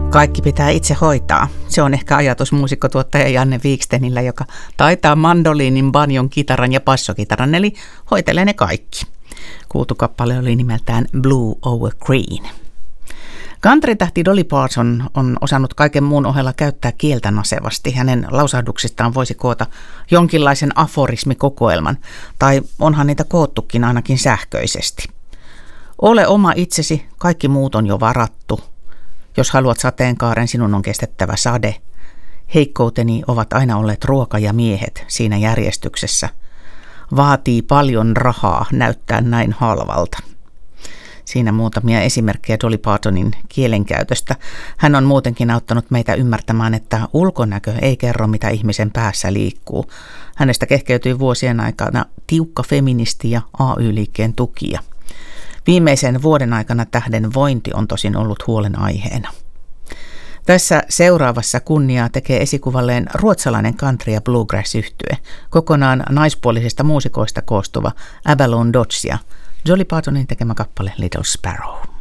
Kaikki pitää itse hoitaa. Se on ehkä ajatus muusikkotuottaja Janne Wikstenillä, joka taitaa mandoliinin, banjon, kitaran ja bassokitaran, eli hoitelee ne kaikki. Kuultu kappale oli nimeltään Blue Over Green. Country-tähti Dolly Parton on osannut kaiken muun ohella käyttää kieltä nasevasti. Hänen lausahduksistaan voisi koota jonkinlaisen aforismikokoelman, tai onhan niitä koottukin ainakin sähköisesti. Ole oma itsesi, kaikki muut on jo varattu. Jos haluat sateenkaaren, sinun on kestettävä sade. Heikkouteni ovat aina olleet ruoka ja miehet siinä järjestyksessä. Vaatii paljon rahaa näyttää näin halvalta. Siinä muutamia esimerkkejä Dolly Partonin kielenkäytöstä. Hän on muutenkin auttanut meitä ymmärtämään, että ulkonäkö ei kerro, mitä ihmisen päässä liikkuu. Hänestä kehkeytyi vuosien aikana tiukka feministi ja AY-liikkeen tukija. Viimeisen vuoden aikana tähden vointi on tosin ollut huolenaiheena. Tässä seuraavassa kunniaa tekee esikuvalleen ruotsalainen country- ja bluegrass-yhtye, kokonaan naispuolisista muusikoista koostuva Avalon Dodge ja Dolly Partonin tekemä kappale Little Sparrow.